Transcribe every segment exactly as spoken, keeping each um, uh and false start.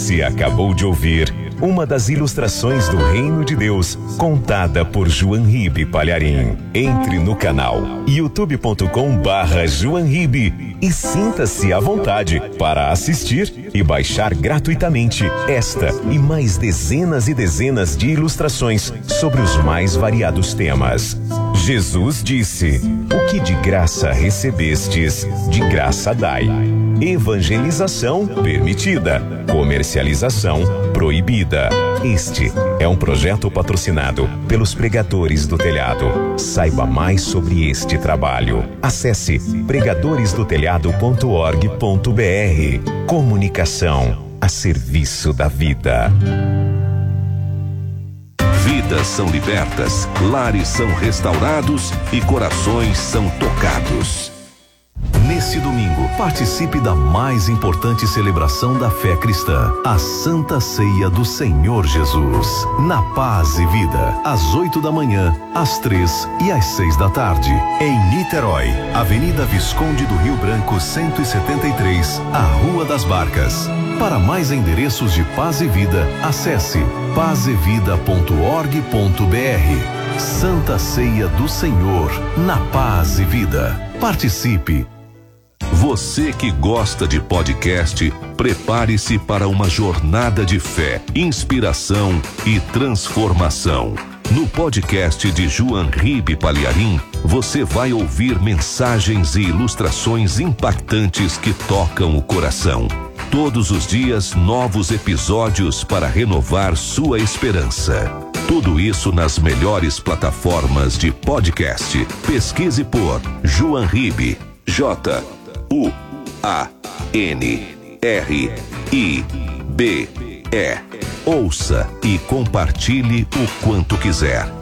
Você acabou de ouvir uma das ilustrações do Reino de Deus, contada por João Ribe Palharim. Entre no canal youtube ponto com barra João Ribe e sinta-se à vontade para assistir e baixar gratuitamente esta e mais dezenas e dezenas de ilustrações sobre os mais variados temas. Jesus disse: o que de graça recebestes, de graça dai. Evangelização permitida, comercialização proibida. Este é um projeto patrocinado pelos Pregadores do Telhado. Saiba mais sobre este trabalho. Acesse pregadores do telhado ponto org ponto br. Comunicação a serviço da vida. Vidas são libertas, lares são restaurados e corações são tocados. Nesse domingo, participe da mais importante celebração da fé cristã, a Santa Ceia do Senhor Jesus. Na Paz e Vida, às oito da manhã, às três e às seis da tarde. Em Niterói, Avenida Visconde do Rio Branco, cento e setenta e três, a Rua das Barcas. Para mais endereços de Paz e Vida, acesse paz e vida ponto org ponto br. Santa Ceia do Senhor, na Paz e Vida. Participe! Você que gosta de podcast, prepare-se para uma jornada de fé, inspiração e transformação. No podcast de João Ribe Palharim, você vai ouvir mensagens e ilustrações impactantes que tocam o coração. Todos os dias, novos episódios para renovar sua esperança. Tudo isso nas melhores plataformas de podcast. Pesquise por João Ribe. J U A N R I B E. Ouça e compartilhe o quanto quiser.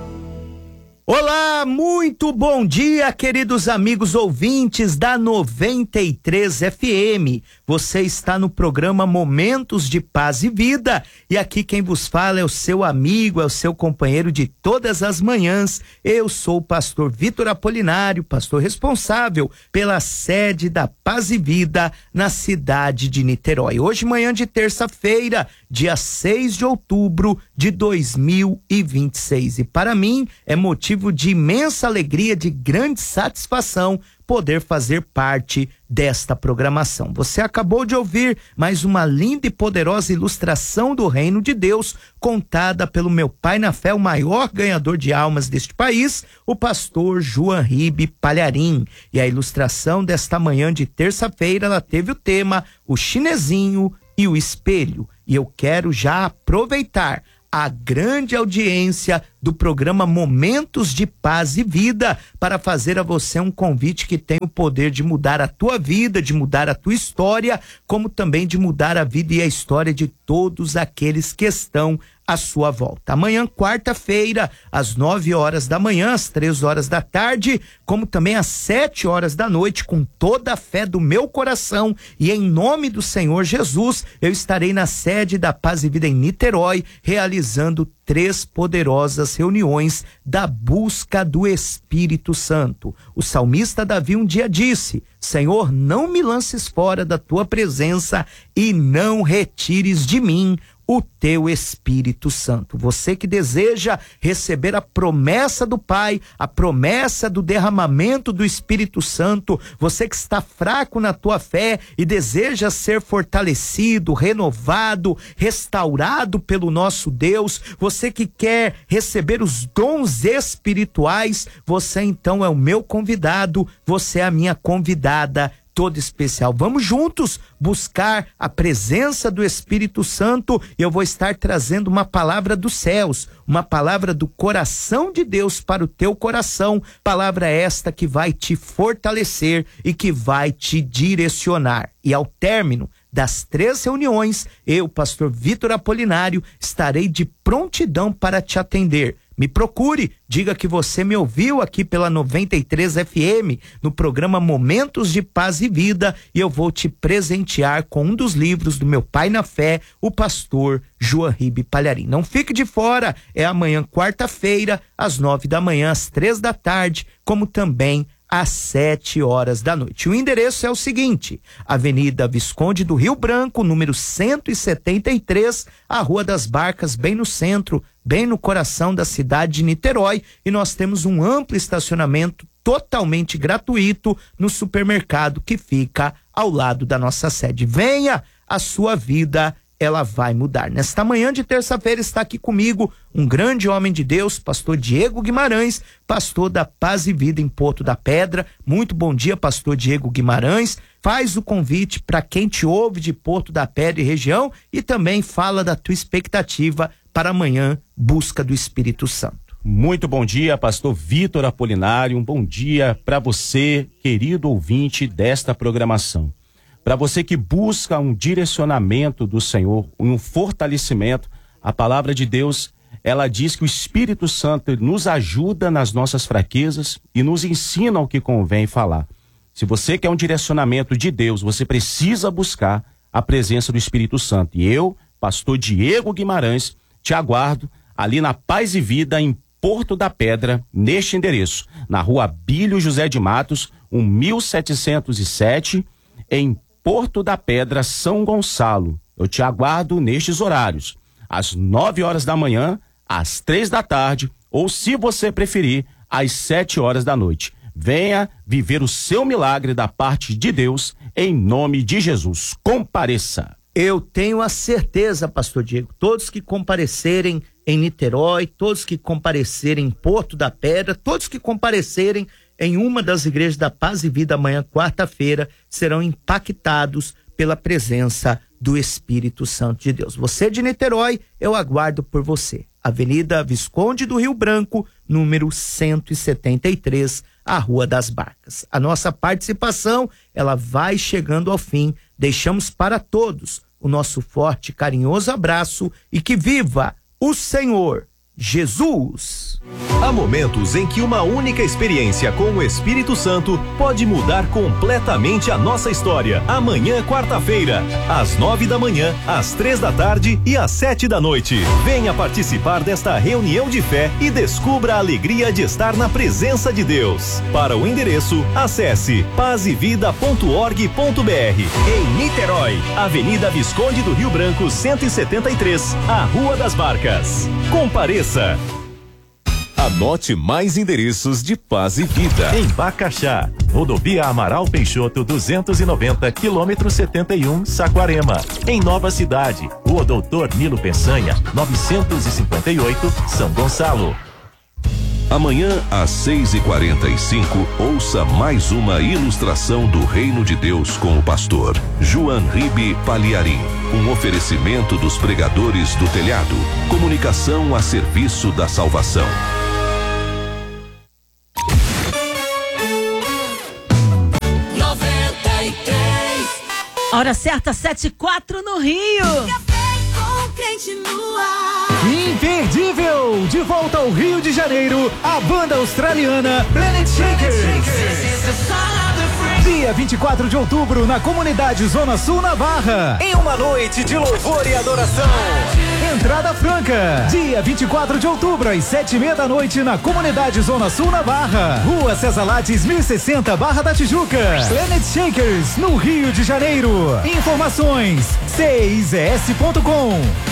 Olá, muito bom dia, queridos amigos ouvintes da noventa e três F M. Você está no programa Momentos de Paz e Vida. E aqui quem vos fala é o seu amigo, é o seu companheiro de todas as manhãs. Eu sou o pastor Vitor Apolinário, pastor responsável pela sede da Paz e Vida na cidade de Niterói. Hoje, manhã de terça-feira, dia seis de outubro de dois mil e vinte e seis. E para mim é motivo de imensa alegria, de grande satisfação poder fazer parte desta programação. Você acabou de ouvir mais uma linda e poderosa ilustração do Reino de Deus, contada pelo meu pai na fé, o maior ganhador de almas deste país, o pastor João Ribe Palharim. E a ilustração desta manhã de terça-feira, ela teve o tema O Chinesinho e o Espelho. E eu quero já aproveitar a grande audiência do programa Momentos de Paz e Vida para fazer a você um convite que tem o poder de mudar a tua vida, de mudar a tua história, como também de mudar a vida e a história de todos aqueles que estão à sua volta. Amanhã, quarta-feira, às nove horas da manhã, às três horas da tarde, como também às sete horas da noite, com toda a fé do meu coração e em nome do Senhor Jesus, eu estarei na sede da Paz e Vida em Niterói, realizando três poderosas reuniões da busca do Espírito Santo. O salmista Davi um dia disse: Senhor, não me lances fora da tua presença e não retires de mim o teu Espírito Santo. Você que deseja receber a promessa do Pai, a promessa do derramamento do Espírito Santo, você que está fraco na tua fé e deseja ser fortalecido, renovado, restaurado pelo nosso Deus, você que quer receber os dons espirituais, você então é o meu convidado, você é a minha convidada todo especial. Vamos juntos buscar a presença do Espírito Santo e eu vou estar trazendo uma palavra dos céus, uma palavra do coração de Deus para o teu coração, palavra esta que vai te fortalecer e que vai te direcionar. E ao término das três reuniões, eu, pastor Vitor Apolinário, estarei de prontidão para te atender. Me procure, diga que você me ouviu aqui pela noventa e três F M, no programa Momentos de Paz e Vida, e eu vou te presentear com um dos livros do meu pai na fé, o pastor João Ribe Palharim. Não fique de fora, é amanhã, quarta-feira, às nove da manhã, às três da tarde, como também às sete horas da noite. O endereço é o seguinte: Avenida Visconde do Rio Branco, número cento e setenta e três, a Rua das Barcas, bem no centro, bem no coração da cidade de Niterói, e nós temos um amplo estacionamento totalmente gratuito no supermercado que fica ao lado da nossa sede. Venha, a sua vida ela vai mudar. Nesta manhã de terça-feira está aqui comigo um grande homem de Deus, pastor Diego Guimarães, pastor da Paz e Vida em Porto da Pedra. Muito bom dia, pastor Diego Guimarães. Faz o convite para quem te ouve de Porto da Pedra e região e também fala da tua expectativa para amanhã, busca do Espírito Santo. Muito bom dia, pastor Vitor Apolinário. Um bom dia para você, querido ouvinte desta programação. Para você que busca um direcionamento do Senhor, um fortalecimento, a palavra de Deus, ela diz que o Espírito Santo nos ajuda nas nossas fraquezas e nos ensina o que convém falar. Se você quer um direcionamento de Deus, você precisa buscar a presença do Espírito Santo. E eu, pastor Diego Guimarães, te aguardo ali na Paz e Vida, em Porto da Pedra, neste endereço, na Rua Abílio José de Matos, mil setecentos e sete, em Porto da Pedra, São Gonçalo. Eu te aguardo nestes horários, às nove horas da manhã, às três da tarde, ou, se você preferir, às sete horas da noite. Venha viver o seu milagre da parte de Deus, em nome de Jesus. Compareça. Eu tenho a certeza, pastor Diego, todos que comparecerem em Niterói, todos que comparecerem em Porto da Pedra, todos que comparecerem em uma das igrejas da Paz e Vida amanhã, quarta-feira, serão impactados pela presença do Espírito Santo de Deus. Você de Niterói, eu aguardo por você. Avenida Visconde do Rio Branco, número cento e setenta e três, a Rua das Barcas. A nossa participação, ela vai chegando ao fim. Deixamos para todos o nosso forte e carinhoso abraço e que viva o Senhor Jesus. Há momentos em que uma única experiência com o Espírito Santo pode mudar completamente a nossa história. Amanhã, quarta-feira, às nove da manhã, às três da tarde e às sete da noite. Venha participar desta reunião de fé e descubra a alegria de estar na presença de Deus. Para o endereço, acesse paz e vida ponto org ponto br. Em Niterói, Avenida Visconde do Rio Branco, cento e setenta e três, a Rua das Barcas. Compareça. Anote mais endereços de Paz e Vida. Em Bacaxá, Rodovia Amaral Peixoto duzentos e noventa, quilômetro setenta e um, Saquarema. Em Nova Cidade, Rua Doutor Nilo Peçanha, novecentos e cinquenta e oito, São Gonçalo. Amanhã, às seis e quarenta e cinco, ouça mais uma ilustração do Reino de Deus com o pastor João Ribe Palharim. Um oferecimento dos pregadores do telhado. Comunicação a serviço da salvação. noventa e três. Hora certa, sete e quatro no Rio. Café com crente no ar. Imperdível! De volta ao Rio de Janeiro, a banda australiana Planet Shakers. Dia vinte e quatro de outubro, na comunidade Zona Sul, na Barra. Em uma noite de louvor e adoração. Entrada franca. Dia vinte e quatro de outubro, às sete e meia da noite, na comunidade Zona Sul, na Barra. Rua César Lattes, mil e sessenta, Barra da Tijuca. Planet Shakers, no Rio de Janeiro. Informações: C I Z S ponto com.